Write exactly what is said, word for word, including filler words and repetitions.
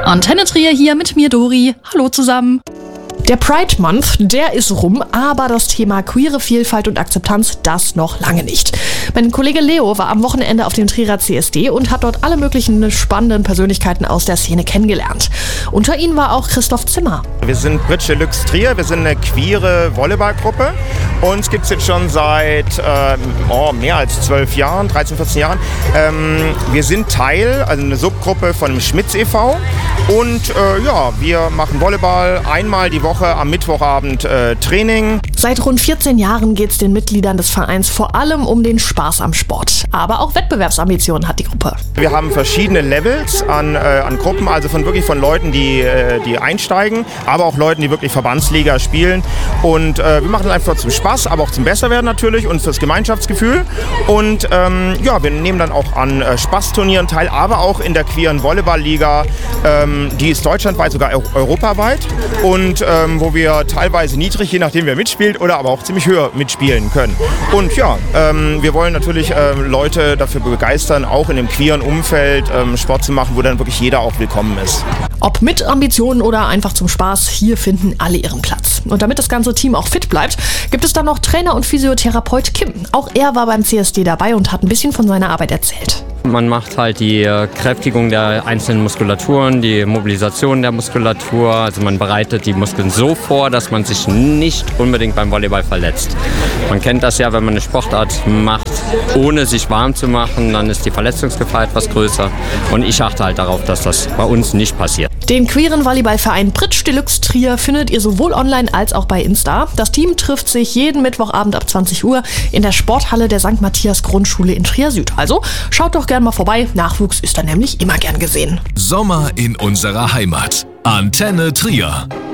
Antenne Trier hier mit mir, Dori. Hallo zusammen. Der Pride Month, der ist rum, aber das Thema queere Vielfalt und Akzeptanz, das noch lange nicht. Mein Kollege Leo war am Wochenende auf dem Trierer C S D und hat dort alle möglichen spannenden Persönlichkeiten aus der Szene kennengelernt. Unter ihnen war auch Christoph Zimmer. Wir sind Bridge Deluxe Trier, wir sind eine queere Volleyballgruppe. Uns gibt es jetzt schon seit ähm, oh, mehr als zwölf Jahren, dreizehn, vierzehn Jahren. Ähm, wir sind Teil, also eine Subgruppe von dem Schmitz e V und äh, ja, wir machen Volleyball einmal die Woche am Mittwochabend äh, Training. Seit rund vierzehn Jahren geht es den Mitgliedern des Vereins vor allem um den Spaß am Sport. Aber auch Wettbewerbsambitionen hat die Gruppe. Wir haben verschiedene Levels an, äh, an Gruppen, also von wirklich von Leuten, die, äh, die einsteigen, aber auch Leuten, die wirklich Verbandsliga spielen. Und äh, wir machen das einfach zum Spaß, aber auch zum Besserwerden natürlich und fürs Gemeinschaftsgefühl. Und ähm, ja, wir nehmen dann auch an äh, Spaßturnieren teil, aber auch in der queeren Volleyballliga. Ähm, die ist deutschlandweit, sogar eu- europaweit. Und ähm, wo wir teilweise niedrig, je nachdem wer mitspielt, oder aber auch ziemlich höher mitspielen können. Und ja, ähm, wir wollen natürlich ähm, Leute dafür begeistern, auch in dem queeren Umfeld ähm, Sport zu machen, wo dann wirklich jeder auch willkommen ist. Ob mit Ambitionen oder einfach zum Spaß, hier finden alle ihren Platz. Und damit das ganze Team auch fit bleibt, gibt es dann noch Trainer und Physiotherapeut Kim. Auch er war beim C S D dabei und hat ein bisschen von seiner Arbeit erzählt. Man macht halt die Kräftigung der einzelnen Muskulaturen, die Mobilisation der Muskulatur. Also man bereitet die Muskeln so vor, dass man sich nicht unbedingt beim Volleyball verletzt. Man kennt das ja, wenn man eine Sportart macht, ohne sich warm zu machen, dann ist die Verletzungsgefahr etwas größer. Und ich achte halt darauf, dass das bei uns nicht passiert. Den queeren Volleyballverein Bridge Deluxe Trier findet ihr sowohl online als auch bei Insta. Das Team trifft sich jeden Mittwochabend ab zwanzig Uhr in der Sporthalle der Sankt Matthias Grundschule in Trier Süd. Also schaut doch gerne mal vorbei. Nachwuchs ist da nämlich immer gern gesehen. Sommer in unserer Heimat. Antenne Trier.